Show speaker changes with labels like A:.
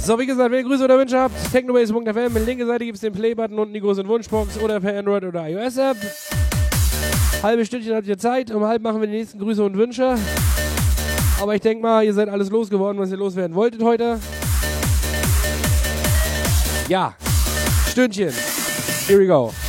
A: So, wie gesagt, wenn ihr Grüße oder Wünsche habt, technobase.fm, linke Seite gibt es den Play-Button und die große Wunschbox oder per Android oder iOS-App. Halbe Stündchen habt ihr Zeit, um halb machen wir die nächsten Grüße und Wünsche. Aber ich denke mal, ihr seid alles losgeworden, was ihr loswerden wolltet heute. Ja, Stündchen. Here we go.